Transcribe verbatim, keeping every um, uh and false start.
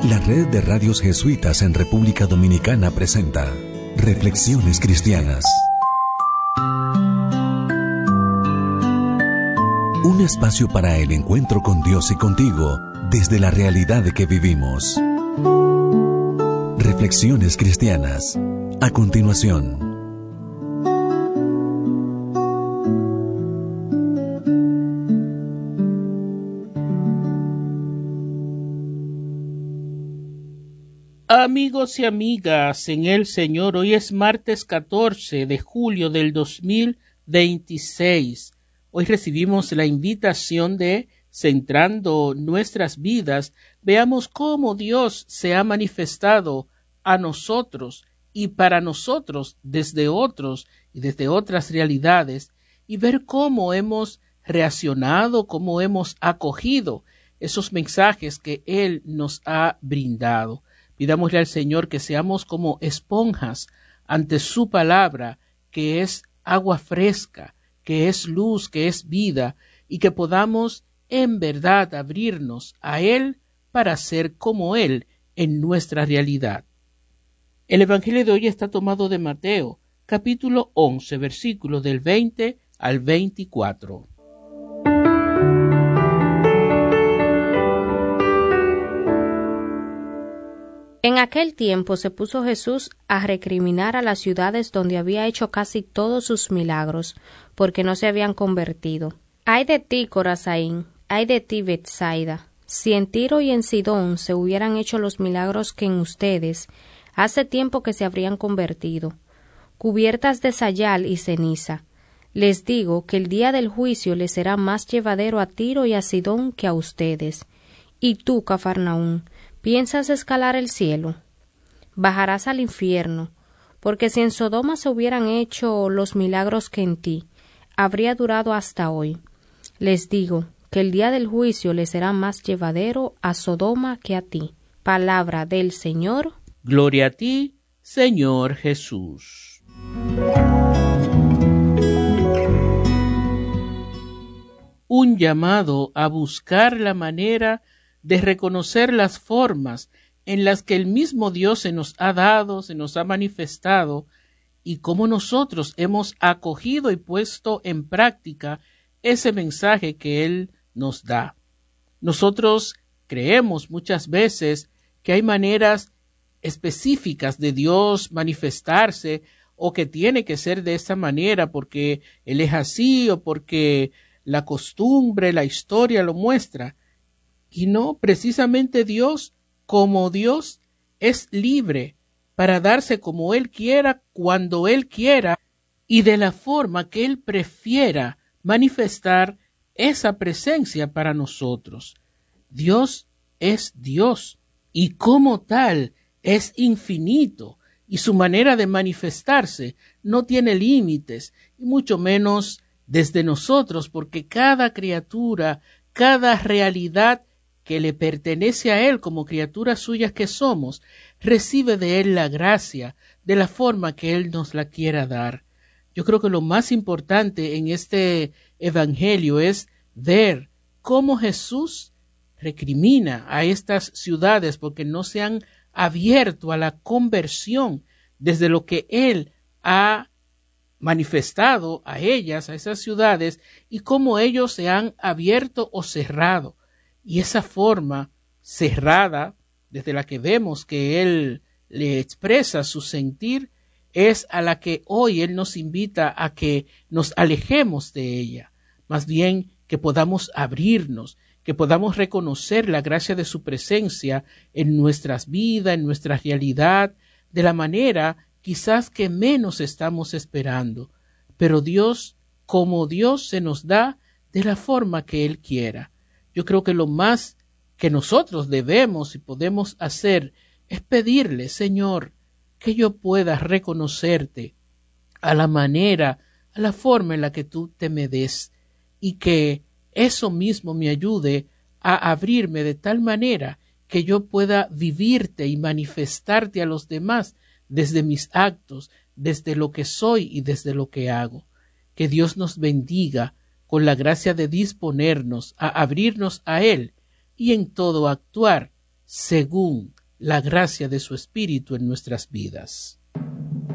La Red de Radios Jesuitas en República Dominicana presenta Reflexiones Cristianas. Un espacio para el encuentro con Dios y contigo desde la realidad que vivimos. Reflexiones Cristianas. A continuación. Amigos y amigas en el Señor, hoy es martes catorce de julio del dos mil veintiséis. Hoy recibimos la invitación de, centrando nuestras vidas, veamos cómo Dios se ha manifestado a nosotros y para nosotros desde otros y desde otras realidades, y ver cómo hemos reaccionado, cómo hemos acogido esos mensajes que Él nos ha brindado. Pidámosle al Señor que seamos como esponjas ante su palabra, que es agua fresca, que es luz, que es vida, y que podamos en verdad abrirnos a Él para ser como Él en nuestra realidad. El Evangelio de hoy está tomado de Mateo, capítulo once, versículos del veinte al veinticuatro. En aquel tiempo se puso Jesús a recriminar a las ciudades donde había hecho casi todos sus milagros, porque no se habían convertido. Ay de ti, Corazaín, ay de ti, Betsaida, si en Tiro y en Sidón se hubieran hecho los milagros que en ustedes, hace tiempo que se habrían convertido, cubiertas de sayal y ceniza. Les digo que el día del juicio les será más llevadero a Tiro y a Sidón que a ustedes. Y tú, Cafarnaún, ¿piensas escalar el cielo? Bajarás al infierno, porque si en Sodoma se hubieran hecho los milagros que en ti, habría durado hasta hoy. Les digo que el día del juicio les será más llevadero a Sodoma que a ti. Palabra del Señor. Gloria a ti, Señor Jesús. Un llamado a buscar la manera de reconocer las formas en las que el mismo Dios se nos ha dado, se nos ha manifestado, y cómo nosotros hemos acogido y puesto en práctica ese mensaje que Él nos da. Nosotros creemos muchas veces que hay maneras específicas de Dios manifestarse, o que tiene que ser de esa manera porque Él es así, o porque la costumbre, la historia lo muestra. Y no, precisamente Dios, como Dios, es libre para darse como Él quiera, cuando Él quiera, y de la forma que Él prefiera manifestar esa presencia para nosotros. Dios es Dios, y como tal es infinito, y su manera de manifestarse no tiene límites, y mucho menos desde nosotros, porque cada criatura, cada realidad que le pertenece a Él como criaturas suyas que somos, recibe de Él la gracia de la forma que Él nos la quiera dar. Yo creo que lo más importante en este evangelio es ver cómo Jesús recrimina a estas ciudades porque no se han abierto a la conversión desde lo que Él ha manifestado a ellas, a esas ciudades, y cómo ellos se han abierto o cerrado. Y esa forma cerrada, desde la que vemos que Él le expresa su sentir, es a la que hoy Él nos invita a que nos alejemos de ella. Más bien que podamos abrirnos, que podamos reconocer la gracia de su presencia en nuestras vidas, en nuestra realidad, de la manera quizás que menos estamos esperando. Pero Dios, como Dios, se nos da de la forma que Él quiera. Yo creo que lo más que nosotros debemos y podemos hacer es pedirle, Señor, que yo pueda reconocerte a la manera, a la forma en la que tú te me des, y que eso mismo me ayude a abrirme de tal manera que yo pueda vivirte y manifestarte a los demás desde mis actos, desde lo que soy y desde lo que hago. Que Dios nos bendiga con la gracia de disponernos a abrirnos a Él y en todo actuar según la gracia de su Espíritu en nuestras vidas.